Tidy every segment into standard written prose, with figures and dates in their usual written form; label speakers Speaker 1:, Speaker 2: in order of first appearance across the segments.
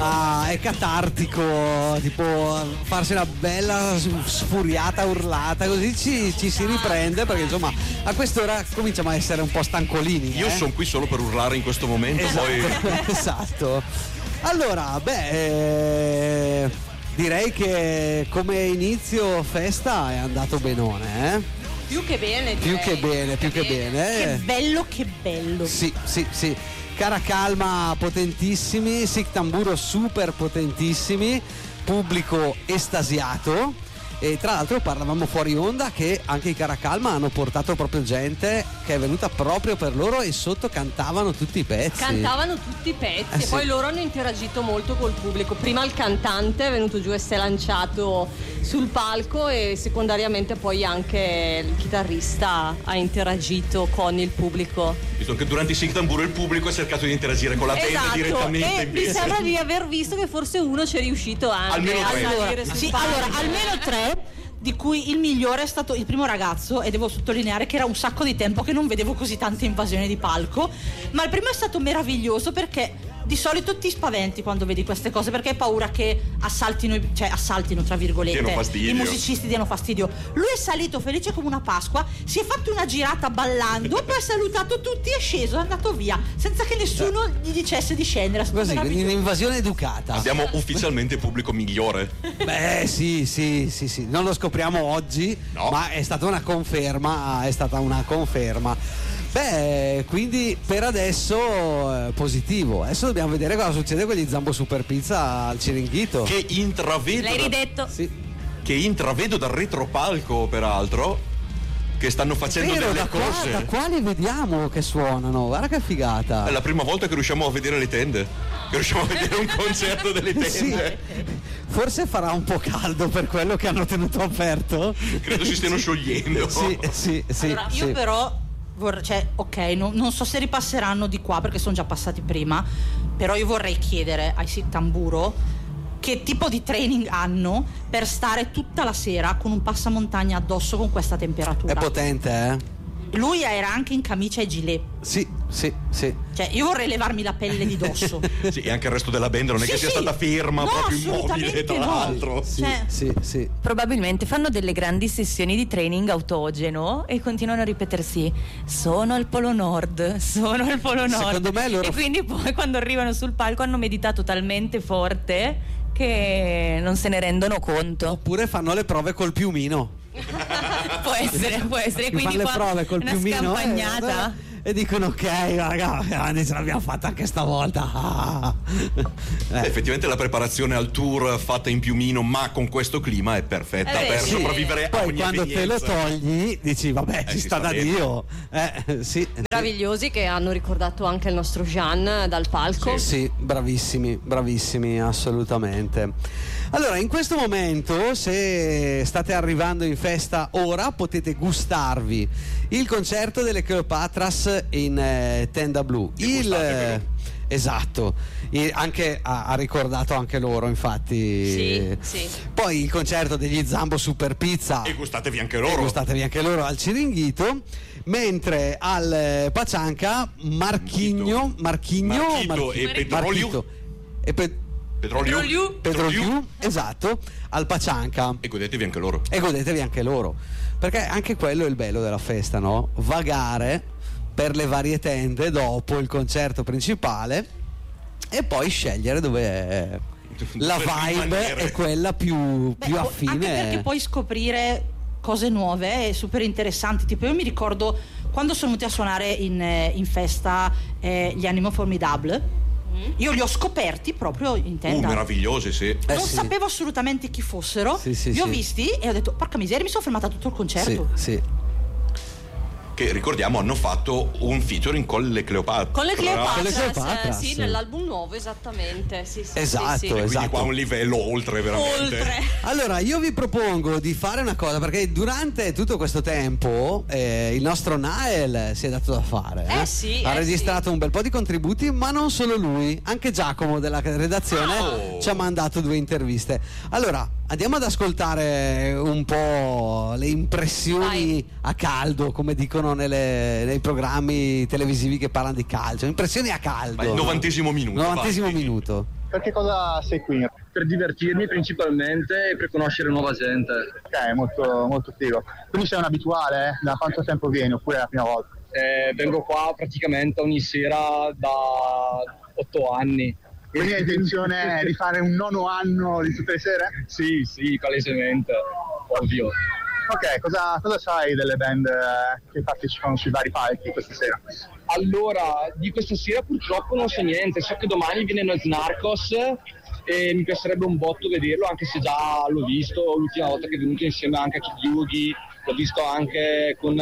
Speaker 1: è catartico, tipo farsi una bella sfuriata urlata, così ci si riprende, perché insomma a quest'ora cominciamo a essere un po' stancolini.
Speaker 2: Io sono qui solo per urlare in questo momento.
Speaker 1: Esatto,
Speaker 2: poi...
Speaker 1: esatto. Allora, direi che come inizio festa è andato benone,
Speaker 3: Più che bene,
Speaker 1: Più che bene.
Speaker 4: Che bello, che bello.
Speaker 1: Sì. Cara Calma potentissimi, Sic Tamburo super potentissimi, pubblico estasiato. E tra l'altro parlavamo fuori onda che anche i Caracalma hanno portato proprio gente che è venuta proprio per loro e sotto cantavano tutti i pezzi.
Speaker 3: E
Speaker 1: sì.
Speaker 3: poi loro hanno interagito molto col pubblico. Prima il cantante è venuto giù e si è lanciato sul palco, e secondariamente poi anche il chitarrista ha interagito con il pubblico.
Speaker 2: Visto che durante i Sic Tamburo il pubblico ha cercato di interagire con la band direttamente.
Speaker 3: E mi sembra di aver visto che forse uno c'è riuscito anche
Speaker 2: almeno
Speaker 3: a
Speaker 2: tre.
Speaker 3: salire sul palco.
Speaker 4: Allora, almeno 3, di cui il migliore è stato il primo ragazzo, e devo sottolineare che era un sacco di tempo che non vedevo così tante invasioni di palco, ma il primo è stato meraviglioso, perché di solito ti spaventi quando vedi queste cose, perché hai paura che assaltino tra virgolette,
Speaker 2: diano fastidio.
Speaker 4: I musicisti diano fastidio. Lui è salito felice come una Pasqua, si è fatto una girata ballando, poi ha salutato tutti, è sceso, è andato via senza che nessuno gli dicesse di scendere.
Speaker 1: Così, quindi un'invasione educata.
Speaker 2: Abbiamo ufficialmente pubblico migliore.
Speaker 1: Beh, sì. Non lo scopriamo oggi,
Speaker 2: no,
Speaker 1: ma è stata una conferma. Beh, quindi per adesso positivo. Adesso dobbiamo vedere cosa succede con gli Zambo Super Pizza al Ciringhito.
Speaker 2: Che intravedo.
Speaker 3: L'hai ridetto?
Speaker 1: Sì.
Speaker 2: Che intravedo dal retropalco, peraltro, che stanno facendo delle cose.
Speaker 1: Da qua li vediamo che suonano. Guarda che figata.
Speaker 2: È la prima volta che riusciamo a vedere le tende. Che riusciamo a vedere un concerto delle tende.
Speaker 1: Sì. Forse farà un po' caldo per quello che hanno tenuto aperto.
Speaker 2: Credo si stiano sciogliendo.
Speaker 1: Sì.
Speaker 4: Allora, io però non so se ripasseranno di qua, perché sono già passati prima, però io vorrei chiedere ai Sic Tamburo che tipo di training hanno per stare tutta la sera con un passamontagna addosso con questa temperatura.
Speaker 1: È potente,
Speaker 4: Lui era anche in camicia e gilet.
Speaker 1: Sì.
Speaker 4: Cioè, io vorrei levarmi la pelle di dosso.
Speaker 2: Sì, e anche il resto della band non è che sia stata ferma,
Speaker 4: no,
Speaker 2: proprio immobile, tra l'altro.
Speaker 1: Sì.
Speaker 5: Probabilmente fanno delle grandi sessioni di training autogeno e continuano a ripetersi: sono al Polo Nord.
Speaker 1: Secondo me loro...
Speaker 5: E quindi poi quando arrivano sul palco hanno meditato talmente forte che non se ne rendono conto.
Speaker 1: Oppure fanno le prove col piumino.
Speaker 5: Può essere. Quindi
Speaker 1: fanno le
Speaker 5: qua
Speaker 1: prove col
Speaker 5: una
Speaker 1: piumino
Speaker 5: scampagnata.
Speaker 1: e dicono ok ragazzi, ce l'abbiamo fatta anche stavolta.
Speaker 2: Effettivamente la preparazione al tour fatta in piumino ma con questo clima è perfetta per sopravvivere a
Speaker 1: poi
Speaker 2: ogni
Speaker 1: quando
Speaker 2: evenienza.
Speaker 1: te lo togli dici vabbè ci sta da Dio. Sì.
Speaker 3: Meravigliosi, che hanno ricordato anche il nostro Jean dal palco.
Speaker 1: Sì, bravissimi assolutamente. Allora, in questo momento, se state arrivando in festa ora, potete gustarvi il concerto delle Cleopatras in Tenda Blu. Esatto, anche, ha ricordato anche loro, infatti.
Speaker 3: Sì.
Speaker 1: Poi il concerto degli Zambo Super Pizza.
Speaker 2: E gustatevi anche loro.
Speaker 1: Al Ciringhito. Mentre al Pacianca Marchigno
Speaker 2: e
Speaker 1: Pedroliu, esatto, al Pacianca.
Speaker 2: E godetevi anche loro.
Speaker 1: Perché anche quello è il bello della festa, no? Vagare per le varie tende dopo il concerto principale e poi scegliere dove è la vibe è quella più affine.
Speaker 4: Anche perché puoi scoprire cose nuove e super interessanti. Tipo, io mi ricordo quando sono venuti a suonare in festa gli Animaux Formidables. Io li ho scoperti proprio in tenda.
Speaker 2: Meravigliosi, sì.
Speaker 4: Non sapevo assolutamente chi fossero. Li ho visti e ho detto porca miseria, mi sono fermata tutto il concerto.
Speaker 1: Sì.
Speaker 2: Che ricordiamo hanno fatto un featuring con le Cleopatra.
Speaker 3: Con le Cleopatra,
Speaker 1: sì,
Speaker 3: nell'album nuovo, esattamente. Sì,
Speaker 1: esatto.
Speaker 2: Quindi qua un livello oltre, veramente.
Speaker 1: Allora, io vi propongo di fare una cosa, perché durante tutto questo tempo il nostro Nael si è dato da fare. Ha registrato un bel po' di contributi, ma non solo lui, anche Giacomo della redazione ci ha mandato 2 interviste. Allora, andiamo ad ascoltare un po' le impressioni a caldo, come dicono nei programmi televisivi che parlano di calcio. Impressioni a caldo.
Speaker 2: Il 90° minuto.
Speaker 1: 90° minuto.
Speaker 6: Per che cosa sei qui?
Speaker 7: Per divertirmi principalmente e per conoscere nuova gente.
Speaker 6: Ok, molto, molto figo. Quindi sei un abituale? Da quanto tempo vieni oppure è la prima volta?
Speaker 7: Vengo qua praticamente ogni sera da 8 anni.
Speaker 6: Quindi hai intenzione di fare un 9° anno di tutte le sere?
Speaker 7: Sì, palesemente, ovvio.
Speaker 6: Ok, cosa sai delle band che partecipano sui vari palchi questa sera?
Speaker 7: Allora, di questa sera purtroppo non so niente, so che domani viene Noise Narcos e mi piacerebbe un botto vederlo, anche se già l'ho visto l'ultima volta che è venuto insieme anche a Kid Yugi, l'ho visto anche con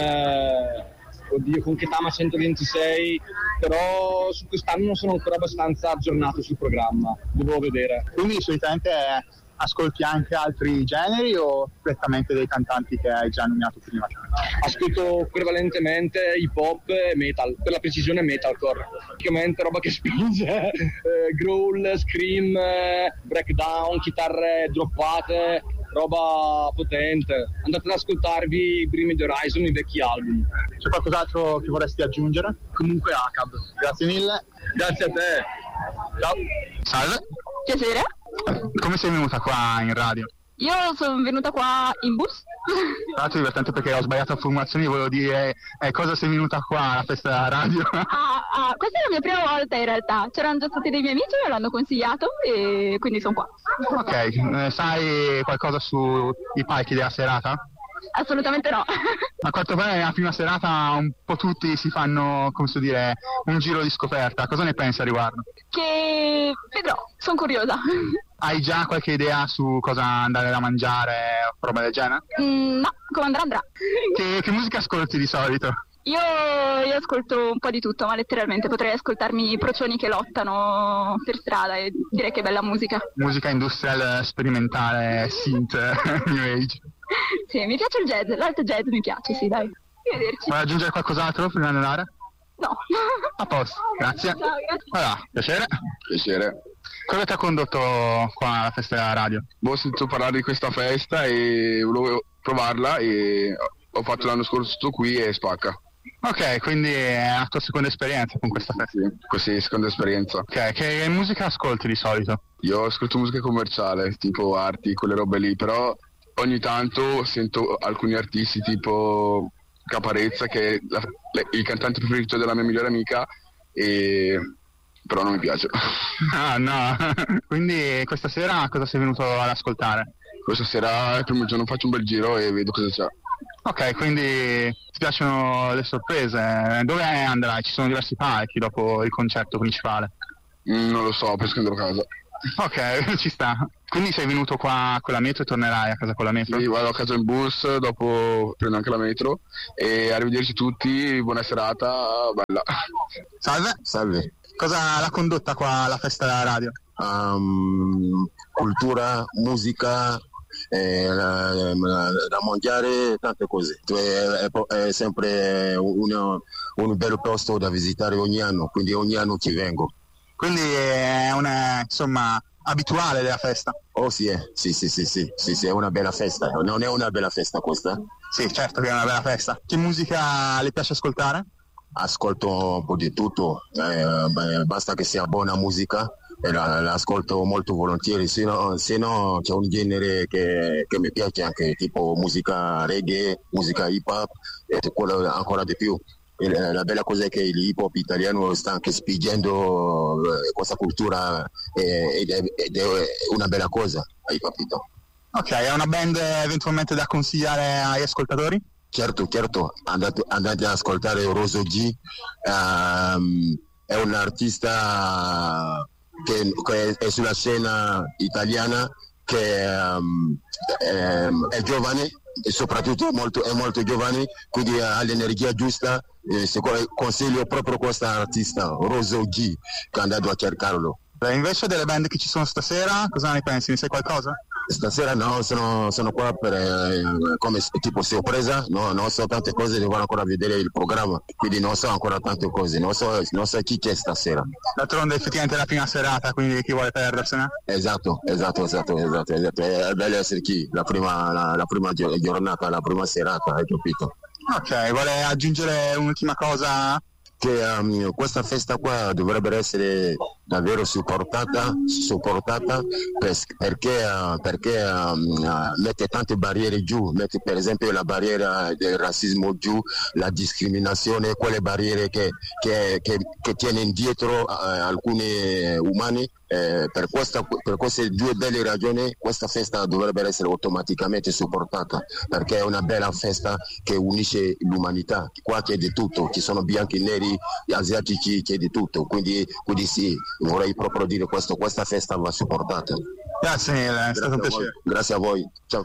Speaker 7: Ketama 126, però su quest'anno non sono ancora abbastanza aggiornato sul programma, devo vedere.
Speaker 6: Quindi solitamente ascolti anche altri generi o prettamente dei cantanti che hai già nominato prima?
Speaker 7: Ascolto prevalentemente hip hop e metal, per la precisione metalcore, praticamente roba che spinge, growl, scream, breakdown, chitarre droppate, roba potente. Andate ad ascoltarvi i primi The Horizon, i vecchi album.
Speaker 6: C'è qualcos'altro che vorresti aggiungere?
Speaker 7: Comunque ACAB.
Speaker 6: Grazie mille.
Speaker 7: Grazie a te. Ciao.
Speaker 6: Salve.
Speaker 8: Piacere.
Speaker 6: Come sei venuta qua in radio?
Speaker 8: Io sono venuta qua in bus.
Speaker 6: Tra l'altro è divertente perché ho sbagliato informazioni, volevo dire cosa sei venuta qua alla festa della radio.
Speaker 8: Questa è la mia prima volta in realtà, c'erano già stati dei miei amici, me l'hanno consigliato e quindi sono qua.
Speaker 6: Ok, sai qualcosa sui palchi della serata?
Speaker 8: Assolutamente no.
Speaker 6: A quanto pare nella prima serata un po' tutti si fanno, come si dire, un giro di scoperta. Cosa ne pensi a riguardo?
Speaker 8: Che vedrò, sono curiosa.
Speaker 6: Hai già qualche idea su cosa andare da mangiare o roba del genere?
Speaker 8: No, come andrà.
Speaker 6: Che musica ascolti di solito?
Speaker 8: Io ascolto un po' di tutto, ma letteralmente potrei ascoltarmi i procioni che lottano per strada e direi che bella musica.
Speaker 6: Musica industrial sperimentale, synth, new age.
Speaker 8: Sì, mi piace il jazz, l'alto jazz mi piace, sì, dai. Arrivederci.
Speaker 6: Vuoi aggiungere qualcos'altro prima di andare?
Speaker 8: No.
Speaker 6: A posto, grazie.
Speaker 8: Ciao, grazie.
Speaker 6: Allora, piacere. Cosa ti ha condotto qua alla festa della radio?
Speaker 9: Ho sentito parlare di questa festa e volevo provarla e ho fatto l'anno scorso tutto qui e spacca.
Speaker 6: Ok, quindi è la tua seconda esperienza con questa festa?
Speaker 9: Sì, seconda esperienza.
Speaker 6: Ok, che musica ascolti di solito?
Speaker 9: Io ascolto musica commerciale, tipo arti, quelle robe lì, però ogni tanto sento alcuni artisti tipo Caparezza, che è il cantante preferito della mia migliore amica, però non mi piace.
Speaker 6: Ah no, quindi questa sera cosa sei venuto ad ascoltare?
Speaker 9: Questa sera il primo giorno faccio un bel giro e vedo cosa c'è.
Speaker 6: Ok, quindi ti piacciono le sorprese? Dove andrai? Ci sono diversi palchi dopo il concerto principale?
Speaker 9: Non lo so, penso che andrò a casa.
Speaker 6: Ok, ci sta. Quindi sei venuto qua con la metro e tornerai a casa con la metro?
Speaker 9: Sì, vado a casa in bus, dopo prendo anche la metro e arrivederci tutti, buona serata, bella.
Speaker 6: Salve. Cosa l'ha condotta qua alla festa della radio?
Speaker 10: Cultura, musica, da mangiare, tante cose. È sempre un bel posto da visitare ogni anno, quindi ogni anno ci vengo.
Speaker 6: Quindi è una, insomma, abituale della festa?
Speaker 10: Oh sì, sì, è una bella festa. Non è una bella festa questa?
Speaker 6: Sì, certo che è una bella festa. Che musica le piace ascoltare?
Speaker 10: Ascolto un po' di tutto, basta che sia buona musica e l'ascolto molto volentieri, se no c'è un genere che mi piace anche, tipo musica reggae, musica hip hop e quello ancora di più. La bella cosa è che l'hip hop italiano sta anche spingendo questa cultura ed è una bella cosa, hai capito?
Speaker 6: Ok, è una band eventualmente da consigliare agli ascoltatori?
Speaker 10: Certo, andate ad ascoltare Roso G, è un artista che è sulla scena italiana, che è giovane e soprattutto è molto giovane, quindi ha l'energia giusta. Consiglio proprio questo artista, Roso G, che è andato a cercarlo.
Speaker 6: Invece delle band che ci sono stasera, cosa ne pensi? Ne sai qualcosa?
Speaker 10: Stasera no, sono qua per come tipo sorpresa, no, non so tante cose, devo ancora vedere il programma, quindi non so ancora tante cose, non so chi c'è stasera.
Speaker 6: D'altronde effettivamente è la prima serata, quindi chi vuole perdersene?
Speaker 10: Esatto, è bello essere qui, la prima giornata, la prima serata, hai capito?
Speaker 6: Ok, vuole aggiungere un'ultima cosa?
Speaker 10: Che questa festa qua dovrebbe essere davvero supportata perché mette tante barriere giù, mette per esempio la barriera del razzismo giù, la discriminazione, quelle barriere che tiene indietro alcuni umani. Per queste due belle ragioni questa festa dovrebbe essere automaticamente supportata, perché è una bella festa che unisce l'umanità. Qua c'è di tutto, ci sono bianchi, neri, asiatici, c'è di tutto, quindi sì, vorrei proprio dire questo, questa festa va supportata.
Speaker 6: Grazie mille, è stato un piacere.
Speaker 10: Grazie a voi, ciao.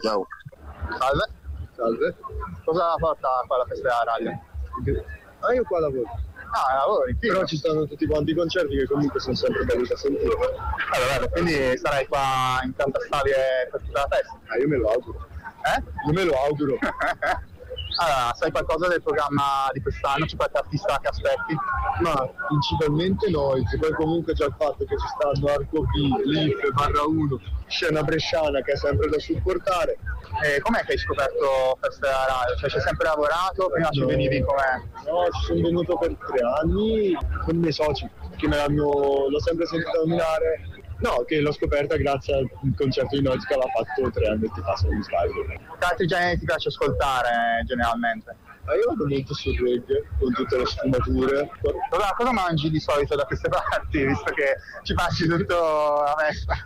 Speaker 6: Salve. Cosa porta qua la festa della radio? Io qua lavoro. Lavori, però ci stanno tutti quanti i concerti che comunque sono sempre belli da sentire. Allora, quindi sarai qua in tanta stabile per tutta la festa? Io me lo auguro. Io me lo auguro. Allora, sai qualcosa del programma di quest'anno? C'è qualche artista che aspetti? Ma principalmente noi, poi comunque c'è il fatto che ci stanno Arco B, Leaf, /1, Scena Bresciana che è sempre da supportare. Com'è che hai scoperto Festa della Radio? Cioè ci hai sempre lavorato? Prima ci venivi com'è? No, ci sono venuto per 3 anni con i miei soci, che l'ho sempre sentito nominare. No, che l'ho scoperta grazie al concerto di Noise che aveva fatto 3 anni fa, se non mi sbaglio. Che altri generi ti piace ascoltare generalmente? Io vado molto sul reggae, con tutte le sfumature. Cosa mangi di solito da queste parti, visto che ci passi tutto a festa?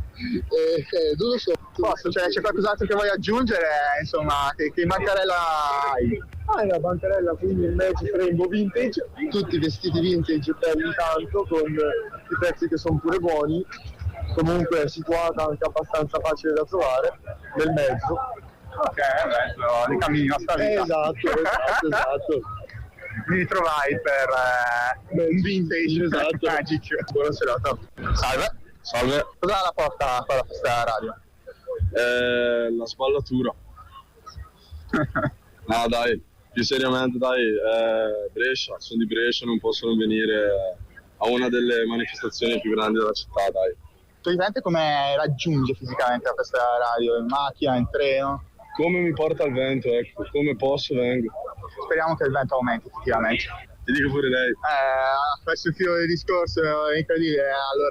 Speaker 6: Non lo so. C'è qualcos'altro che vuoi aggiungere, insomma, che mancarella hai? È una bancarella, quindi il Magic Rainbow Vintage, tutti vestiti vintage belli tanto, con i prezzi che sono pure buoni, comunque è situata anche abbastanza facile da trovare, nel mezzo. Ok, li cammini la nostra vita. Esatto. Mi ritrovai per un vintage, esatto. Magic. Buona serata. Salve. Cosa la porta qua alla festa della radio?
Speaker 11: La sballatura. No dai, più seriamente Brescia, sono di Brescia, non possono venire a una delle manifestazioni più grandi della città, dai.
Speaker 6: Solitamente come raggiunge fisicamente la festa della radio? In macchina, in treno?
Speaker 11: Come mi porta il vento, ecco, come posso vengo.
Speaker 6: Speriamo che il vento aumenti effettivamente.
Speaker 11: Ti dico pure lei.
Speaker 6: Questo il filo del discorso è incredibile,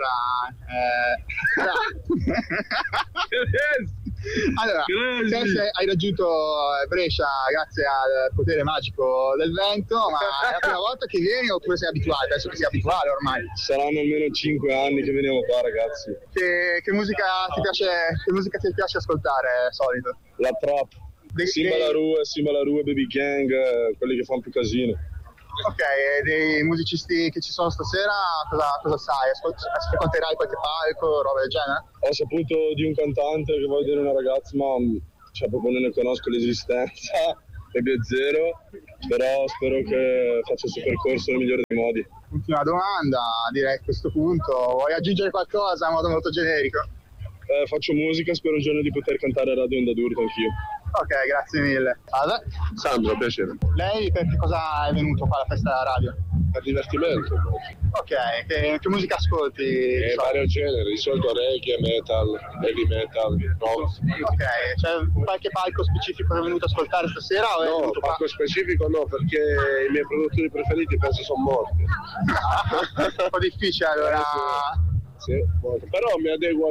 Speaker 6: allora, se hai raggiunto Brescia grazie al potere magico del vento, ma è la prima volta che vieni oppure sei abituato? Penso che sei abituale ormai.
Speaker 11: Saranno almeno 5 anni che veniamo qua, ragazzi.
Speaker 6: Che musica ti piace ascoltare solito?
Speaker 11: La trap. Simba La Rue, Baby Gang, quelli che fanno più casino.
Speaker 6: Ok, dei musicisti che ci sono stasera, cosa sai? Frequenterai qualche palco, roba del genere?
Speaker 11: Ho saputo di un cantante che vuole vedere una ragazza, ma proprio non ne conosco l'esistenza, proprio zero, però spero che faccia il suo percorso nel migliore dei modi.
Speaker 6: Ultima domanda, direi a questo punto, vuoi aggiungere qualcosa in modo molto generico?
Speaker 11: Faccio musica, spero un giorno di poter cantare a Radio Onda d'Urto anch'io.
Speaker 6: Ok, grazie mille.
Speaker 11: Sandro, piacere.
Speaker 6: Lei per che cosa è venuto qua alla festa della radio?
Speaker 11: Per divertimento.
Speaker 6: Ok, che musica ascolti?
Speaker 11: Vario genere, di solito reggae, metal, heavy metal, rock.
Speaker 6: Ok, c'è qualche palco specifico che è venuto a ascoltare stasera?
Speaker 11: No, palco specifico no, perché i miei produttori preferiti penso sono morti.
Speaker 6: Un po' difficile allora.
Speaker 11: Sì, però mi adeguo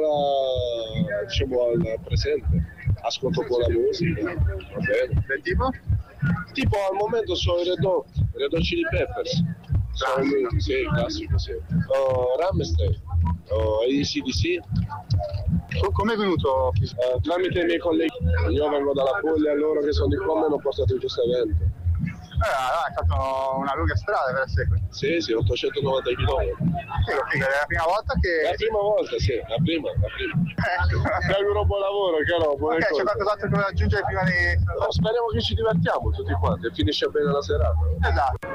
Speaker 11: al presente. Ascolto un po' la musica, va bene.
Speaker 6: Del tipo?
Speaker 11: Tipo al momento sono i Red Hot Chili Peppers. Sì, classico, sì. Rammstein, AC/DC.
Speaker 6: Come è venuto?
Speaker 11: Tramite i miei colleghi. Io vengo dalla Puglia, loro che sono di Como mi hanno portato in questo evento.
Speaker 6: Hai fatto una lunga strada per essere qui.
Speaker 11: Sì, 890 km.
Speaker 6: È la prima volta che...
Speaker 11: La prima volta, sì, la prima. È un buon lavoro, caro.
Speaker 6: Ok, c'è qualcos'altro che vuoi aggiungere prima di...
Speaker 11: No, speriamo che ci divertiamo tutti quanti e finisce bene la serata.
Speaker 6: Esatto.